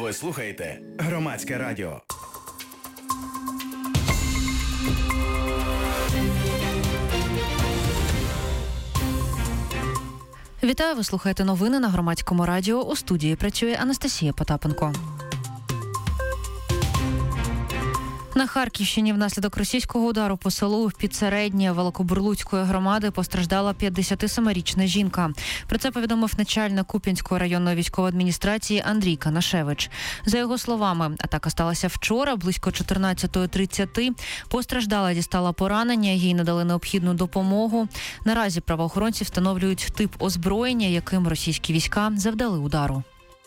Ви слухаєте Громадське радіо. Вітаю, ви слухаєте новини на Громадському радіо. У студії працює Анастасія Потапенко. На Харківщині внаслідок російського удару по селу Підсереднє Великобурлуцької громади постраждала 57-річна жінка. Про це повідомив начальник Куп'янської районної військової адміністрації Андрій Канашевич. За його словами, атака сталася вчора, близько 14:30. Постраждала дістала поранення, їй надали необхідну допомогу. Наразі правоохоронці встановлюють тип озброєння, яким російські війська завдали удару.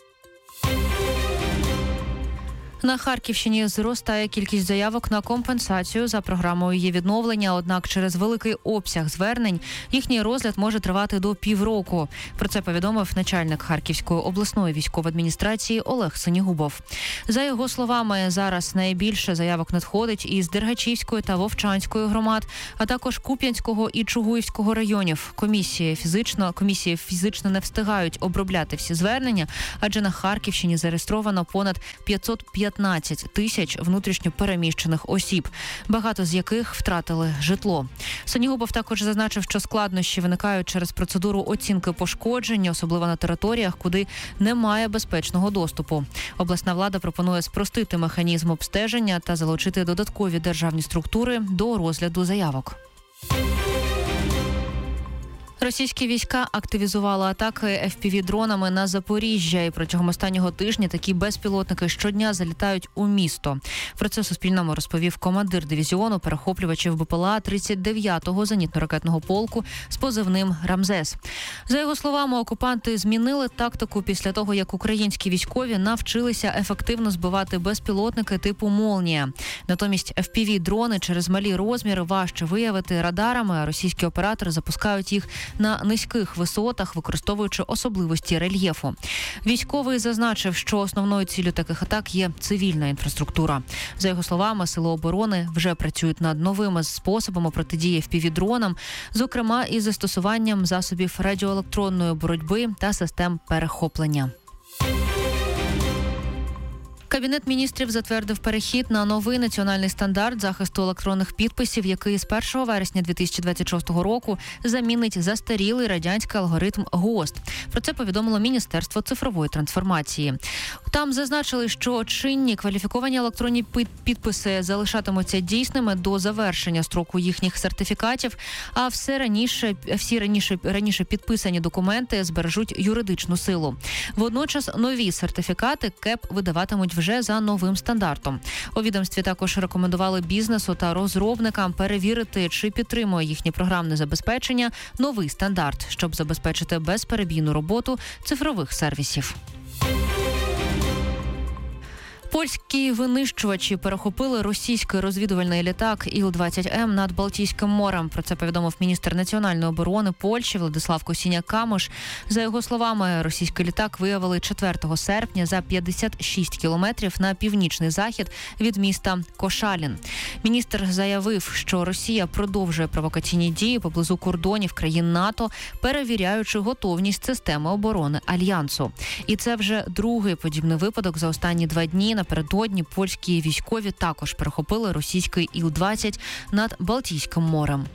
На Харківщині зростає кількість заявок на компенсацію за програмою її відновлення, однак через великий обсяг звернень їхній розгляд може тривати до півроку. Про це повідомив начальник Харківської обласної військової адміністрації Олег Синігубов. За його словами, зараз найбільше заявок надходить із Дергачівської та Вовчанської громад, а також Куп'янського і Чугуївського районів. Комісії фізично не встигають обробляти всі звернення, адже на Харківщині зареєстровано понад 515 тисяч внутрішньо переміщених осіб, багато з яких втратили житло. Синігубов також зазначив, що складнощі виникають через процедуру оцінки пошкоджень, особливо на територіях, куди немає безпечного доступу. Обласна влада пропонує спростити механізм обстеження та залучити додаткові державні структури до розгляду заявок. Російські війська активізували атаки FPV-дронами на Запоріжжя, і протягом останнього тижня такі безпілотники щодня залітають у місто. Про це Суспільному розповів командир дивізіону перехоплювачів БПЛА 39-го зенітно-ракетного полку з позивним «Рамзес». За його словами, окупанти змінили тактику після того, як українські військові навчилися ефективно збивати безпілотники типу «Молнія». Натомість FPV-дрони через малі розміри важче виявити радарами, а російські оператори запускають їх на низьких висотах, використовуючи особливості рельєфу. Військовий зазначив, що основною ціллю таких атак є цивільна інфраструктура. За його словами, сили оборони вже працюють над новими способами протидії FPV-дронам, зокрема із застосуванням засобів радіоелектронної боротьби та систем перехоплення. Кабінет міністрів затвердив перехід на новий національний стандарт захисту електронних підписів, який з 1 вересня 2026 року замінить застарілий радянський алгоритм ГОСТ. Про це повідомило Міністерство цифрової трансформації. Там зазначили, що чинні кваліфіковані електронні підписи залишатимуться дійсними до завершення строку їхніх сертифікатів, а всі раніше підписані документи збережуть юридичну силу. Водночас нові сертифікати КЕП видаватимуть вже за новим стандартом. У відомстві також рекомендували бізнесу та розробникам перевірити, чи підтримує їхнє програмне забезпечення новий стандарт, щоб забезпечити безперебійну роботу цифрових сервісів. Польські винищувачі перехопили російський розвідувальний літак Іл-20М над Балтійським морем. Про це повідомив міністр національної оборони Польщі Владислав Косіняк-Камиш. За його словами, російський літак виявили 4 серпня за 56 кілометрів на північний захід від міста Кошалін. Міністр заявив, що Росія продовжує провокаційні дії поблизу кордонів країн НАТО, перевіряючи готовність системи оборони Альянсу. І це вже другий подібний випадок за останні 2 дні. Напередодні польські військові також перехопили російський Іл-20 над Балтійським морем.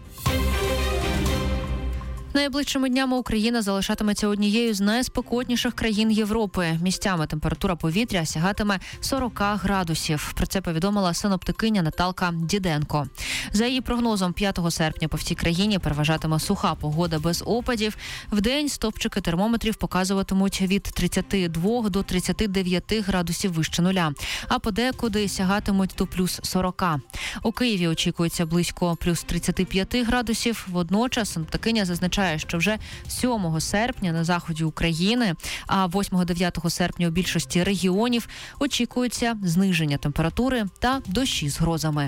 Найближчими днями Україна залишатиметься однією з найспекотніших країн Європи. Місцями температура повітря сягатиме 40 градусів. Про це повідомила синоптикиня Наталка Діденко. За її прогнозом, 5 серпня по всій країні переважатиме суха погода без опадів. Вдень стопчики термометрів показуватимуть від 32 до 39 градусів вище нуля, а подекуди сягатимуть до плюс 40. У Києві очікується близько плюс 35 градусів. Водночас синоптикиня зазначає, що вже 7 серпня на заході України, а 8-9 серпня у більшості регіонів очікується зниження температури та дощі з грозами.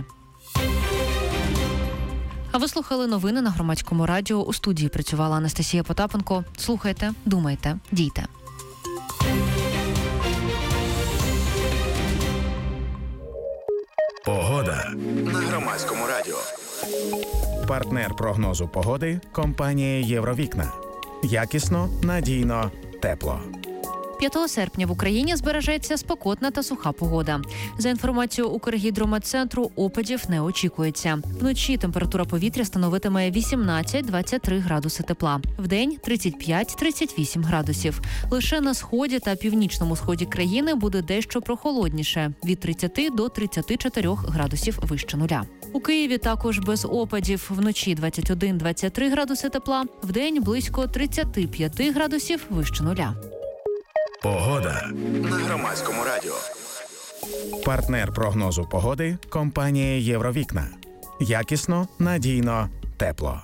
А ви слухали новини на Громадському радіо. У студії працювала Анастасія Потапенко. Слухайте, думайте, дійте. Погода на Громадському радіо. Партнер прогнозу погоди – компанія «Євровікна». Якісно, надійно, тепло. 5 серпня в Україні збережеться спекотна та суха погода. За інформацією Укргідрометцентру, опадів не очікується. Вночі температура повітря становитиме 18-23 градуси тепла. Вдень – 35-38 градусів. Лише на сході та північному сході країни буде дещо прохолодніше – від 30 до 34 градусів вище нуля. У Києві також без опадів. Вночі 21-23 градуси тепла, вдень близько 35 градусів вище нуля. Погода на Громадському радіо. Партнер прогнозу погоди – компанія «Євровікна». Якісно, надійно, тепло.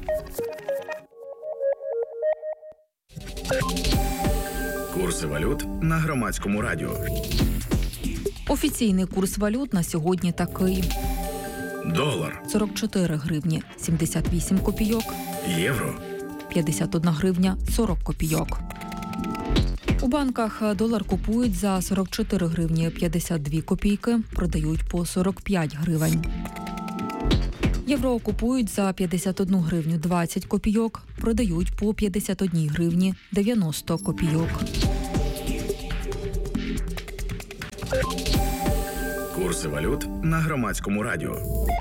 Курси валют на Громадському радіо. Офіційний курс валют на сьогодні такий. Долар. 44 гривні 78 копійок. Євро. 51 гривня 40 копійок. У банках долар купують за 44 гривні 52 копійки, продають по 45 гривень. Євро купують за 51 гривню 20 копійок, продають по 51 гривні 90 копійок. Курси валют на Громадському радіо.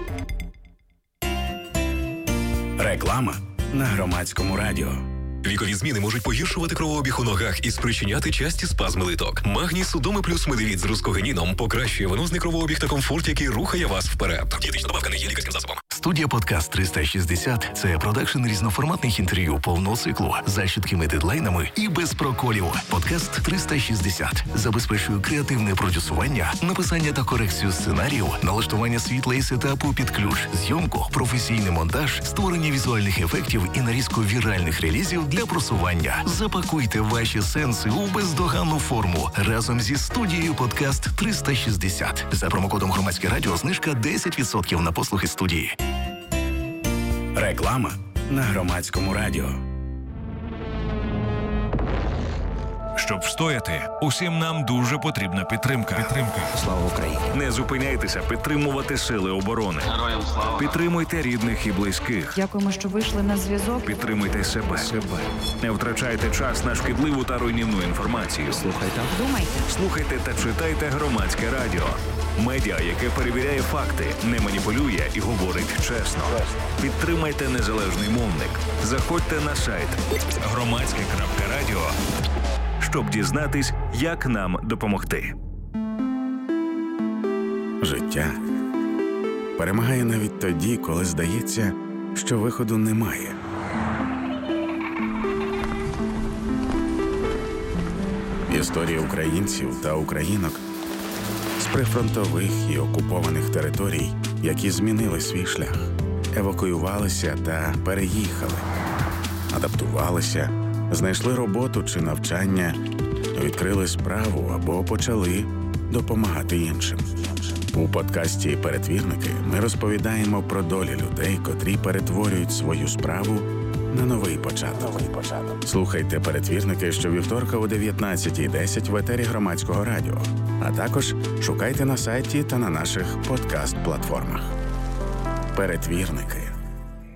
Реклама на Громадському радіо. Вікові зміни можуть погіршувати кровообіг у ногах і спричиняти часті спазми литок. Магній Судоми плюс медивіт з рускогенીном покращує венозний кровообіг та комфорт, який рухає вас вперед. Дієтична добавка не є лікарським засобом. Студія «Подкаст 360» – це продакшн різноформатних інтерв'ю повного циклу за чіткими дедлайнами і без проколів. «Подкаст 360» забезпечує креативне продюсування, написання та корекцію сценаріїв, налаштування світла і сетапу під ключ, зйомку, професійний монтаж, створення візуальних ефектів і нарізку віральних релізів для просування. Запакуйте ваші сенси у бездоганну форму разом зі студією «Подкаст 360». За промокодом «Громадське радіо» знижка 10% на послуги студії. Реклама на Громадському радіо. Щоб встояти, усім нам дуже потрібна підтримка. Слава Україні! Не зупиняйтеся підтримувати сили оборони. Героям слава! Підтримуйте рідних і близьких. Дякуємо, що вийшли на зв'язок. Підтримуйте себе. Не втрачайте час на шкідливу та руйнівну інформацію. Слухайте та читайте Громадське радіо. Медіа, яке перевіряє факти, не маніпулює і говорить чесно. Підтримайте незалежний мовник. Заходьте на сайт громадське.радіо, щоб дізнатись, як нам допомогти. Життя перемагає навіть тоді, коли здається, що виходу немає. Історії українців та українок з прифронтових і окупованих територій, які змінили свій шлях, евакуювалися та переїхали, адаптувалися, знайшли роботу чи навчання, відкрили справу або почали допомагати іншим. У подкасті «Перетвірники» ми розповідаємо про долі людей, котрі перетворюють свою справу на новий початок. Слухайте «Перетвірники» щовівторка о 19:10 в етері Громадського радіо, а також шукайте на сайті та на наших подкаст-платформах. «Перетвірники»